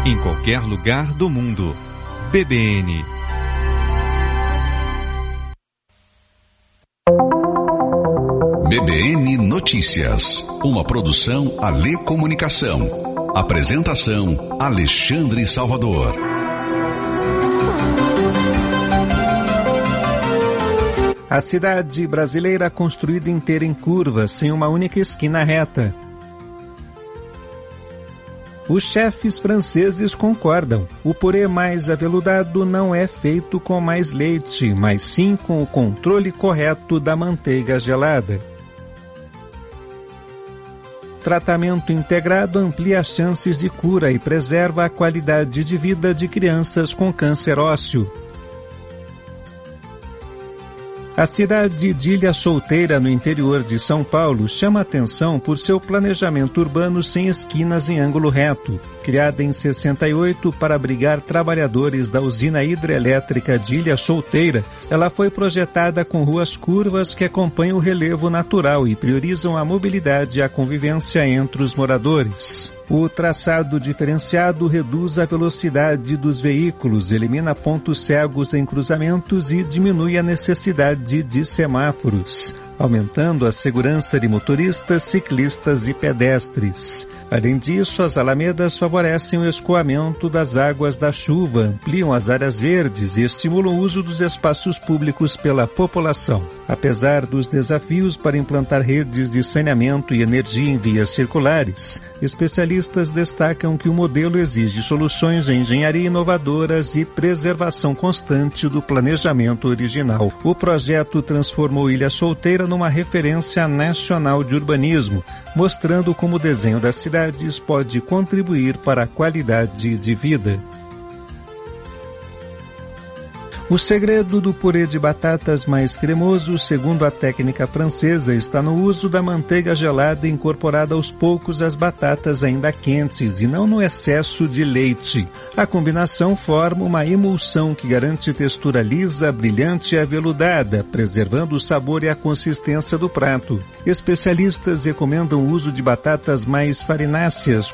em qualquer lugar do mundo. BBN. BBN Notícias, uma produção Alê Comunicação. Apresentação Alexandre Salvador. A cidade brasileira construída inteira em curvas, sem uma única esquina reta. Os chefes franceses concordam. O purê mais aveludado não é feito com mais leite, mas sim com o controle correto da manteiga gelada. Tratamento integrado amplia as chances de cura e preserva a qualidade de vida de crianças com câncer ósseo. A cidade de Ilha Solteira, no interior de São Paulo, chama atenção por seu planejamento urbano sem esquinas em ângulo reto. Criada em 68 para abrigar trabalhadores da usina hidrelétrica de Ilha Solteira, ela foi projetada com ruas curvas que acompanham o relevo natural e priorizam a mobilidade e a convivência entre os moradores. O traçado diferenciado reduz a velocidade dos veículos, elimina pontos cegos em cruzamentos e diminui a necessidade de semáforos, aumentando a segurança de motoristas, ciclistas e pedestres. Além disso, as alamedas favorecem o escoamento das águas da chuva, ampliam as áreas verdes e estimulam o uso dos espaços públicos pela população. Apesar dos desafios para implantar redes de saneamento e energia em vias circulares, especialistas destacam que o modelo exige soluções de engenharia inovadoras e preservação constante do planejamento original. O projeto transformou Ilha Solteira numa referência nacional de urbanismo, mostrando como o desenho das cidades pode contribuir para a qualidade de vida. O segredo do purê de batatas mais cremoso, segundo a técnica francesa, está no uso da manteiga gelada incorporada aos poucos às batatas ainda quentes e não no excesso de leite. A combinação forma uma emulsão que garante textura lisa, brilhante e aveludada, preservando o sabor e a consistência do prato. Especialistas recomendam o uso de batatas mais farináceas,